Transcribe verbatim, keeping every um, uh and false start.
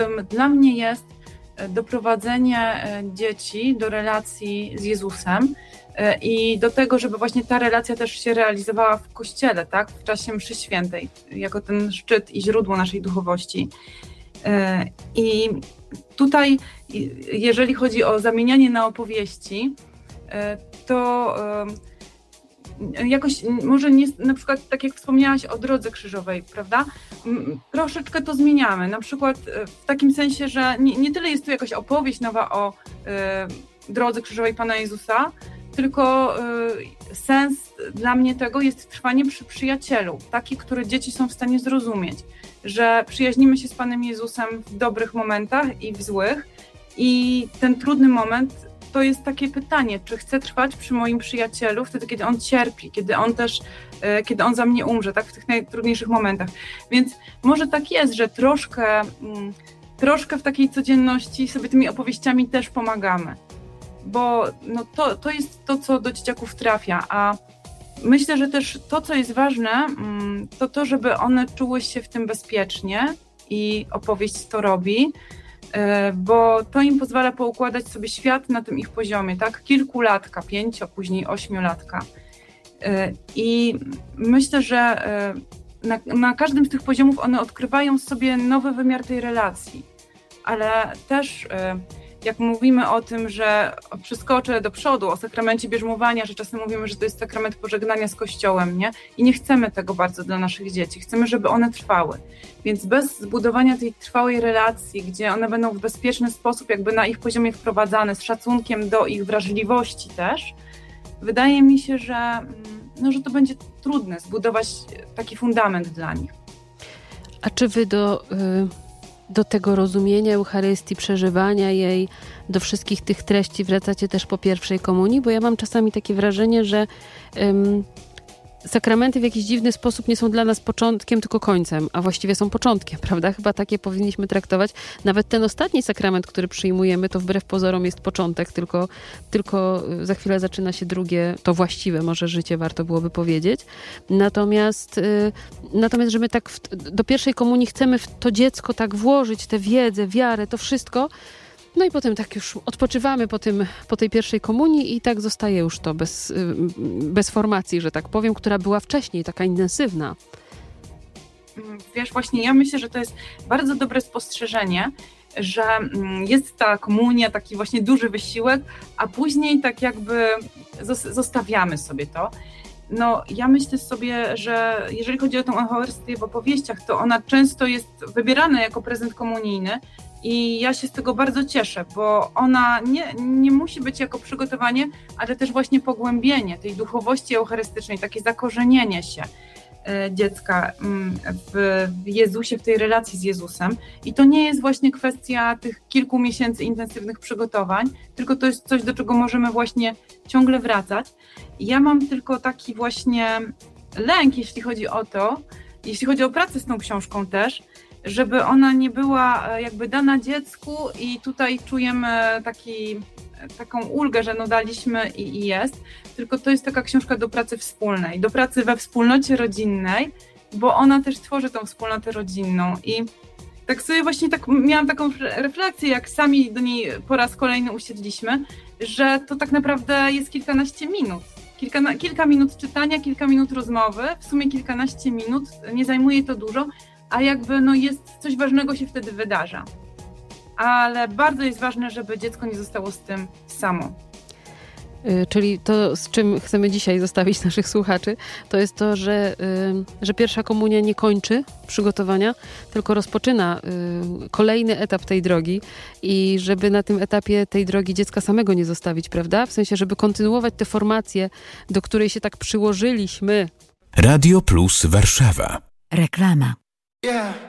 Dla mnie jest doprowadzenie dzieci do relacji z Jezusem i do tego, żeby właśnie ta relacja też się realizowała w Kościele, tak? W czasie mszy świętej, jako ten szczyt i źródło naszej duchowości. I tutaj, jeżeli chodzi o zamienianie na opowieści, to jakoś może nie, na przykład tak jak wspomniałaś o Drodze Krzyżowej, prawda? Troszeczkę to zmieniamy, na przykład w takim sensie, że nie, nie tyle jest tu jakaś opowieść nowa o y, Drodze Krzyżowej Pana Jezusa, tylko y, sens dla mnie tego jest trwanie przy przyjacielu, taki, który dzieci są w stanie zrozumieć, że przyjaźnimy się z Panem Jezusem w dobrych momentach i w złych i ten trudny moment to jest takie pytanie, czy chcę trwać przy moim przyjacielu wtedy, kiedy on cierpi, kiedy on też, kiedy on za mnie umrze, tak, w tych najtrudniejszych momentach. Więc może tak jest, że troszkę, troszkę w takiej codzienności sobie tymi opowieściami też pomagamy, bo no to, to jest to, co do dzieciaków trafia, a myślę, że też to, co jest ważne, to to, żeby one czuły się w tym bezpiecznie i opowieść to robi, bo to im pozwala poukładać sobie świat na tym ich poziomie, tak? Kilkulatka, pięcio, później ośmiolatka. I myślę, że na, na każdym z tych poziomów one odkrywają sobie nowy wymiar tej relacji, ale też jak mówimy o tym, że przeskoczę do przodu, o sakramencie bierzmowania, że czasem mówimy, że to jest sakrament pożegnania z Kościołem, nie? I nie chcemy tego bardzo dla naszych dzieci. Chcemy, żeby one trwały. Więc bez zbudowania tej trwałej relacji, gdzie one będą w bezpieczny sposób jakby na ich poziomie wprowadzane, z szacunkiem do ich wrażliwości też, wydaje mi się, że, no, że to będzie trudne zbudować taki fundament dla nich. A czy wy do... Y- do tego rozumienia Eucharystii, przeżywania jej, do wszystkich tych treści wracacie też po pierwszej komunii? Bo ja mam czasami takie wrażenie, że um, sakramenty w jakiś dziwny sposób nie są dla nas początkiem, tylko końcem, a właściwie są początkiem, prawda? Chyba takie powinniśmy traktować. Nawet ten ostatni sakrament, który przyjmujemy, to wbrew pozorom jest początek, tylko, tylko za chwilę zaczyna się drugie, to właściwe może życie, warto byłoby powiedzieć. Natomiast, y, natomiast że my tak w, do pierwszej komunii chcemy w to dziecko tak włożyć tę wiedzę, wiarę, to wszystko, no i potem tak już odpoczywamy po, tym, po tej pierwszej komunii i tak zostaje już to bez, bez formacji, że tak powiem, która była wcześniej taka intensywna. Wiesz, właśnie ja myślę, że to jest bardzo dobre spostrzeżenie, że jest ta komunia, taki właśnie duży wysiłek, a później tak jakby zostawiamy sobie to. No ja myślę sobie, że jeżeli chodzi o tę Eucharystię w opowieściach, to ona często jest wybierana jako prezent komunijny, i ja się z tego bardzo cieszę, bo ona nie, nie musi być jako przygotowanie, ale też właśnie pogłębienie tej duchowości eucharystycznej, takie zakorzenienie się dziecka w Jezusie, w tej relacji z Jezusem. I to nie jest właśnie kwestia tych kilku miesięcy intensywnych przygotowań, tylko to jest coś, do czego możemy właśnie ciągle wracać. I ja mam tylko taki właśnie lęk, jeśli chodzi o to, jeśli chodzi o pracę z tą książką też, żeby ona nie była jakby dana dziecku i tutaj czujemy taki, taką ulgę, że no daliśmy i, i jest, tylko to jest taka książka do pracy wspólnej, do pracy we wspólnocie rodzinnej, bo ona też tworzy tą wspólnotę rodzinną i tak sobie właśnie tak miałam taką refleksję, jak sami do niej po raz kolejny usiedliśmy, że to tak naprawdę jest kilkanaście minut. Kilka, kilka minut czytania, kilka minut rozmowy, w sumie kilkanaście minut, nie zajmuje to dużo, a jakby no jest coś ważnego się wtedy wydarza. Ale bardzo jest ważne, żeby dziecko nie zostało z tym samo. Yy, czyli to, z czym chcemy dzisiaj zostawić naszych słuchaczy, to jest to, że, yy, że pierwsza komunia nie kończy przygotowania, tylko rozpoczyna yy, kolejny etap tej drogi i żeby na tym etapie tej drogi dziecka samego nie zostawić, prawda? W sensie, żeby kontynuować tę formację, do której się tak przyłożyliśmy. Radio Plus Warszawa. Reklama. Yeah.